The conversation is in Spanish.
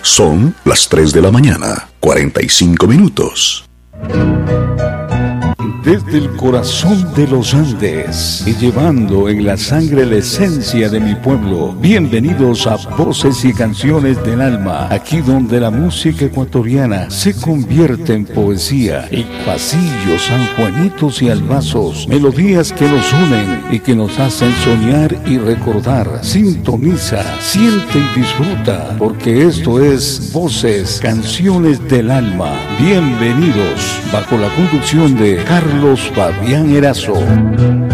Son las 3 de la mañana, 45 minutos. Desde el corazón de los Andes y llevando en la sangre la esencia de mi pueblo, bienvenidos a Voces y Canciones del Alma, aquí donde la música ecuatoriana se convierte en poesía, y pasillos, sanjuanitos y albazos, melodías que nos unen y que nos hacen soñar y recordar. Sintoniza, siente y disfruta, porque esto es Voces, Canciones del Alma. Bienvenidos, bajo la conducción de Carlos Fabián Erazo.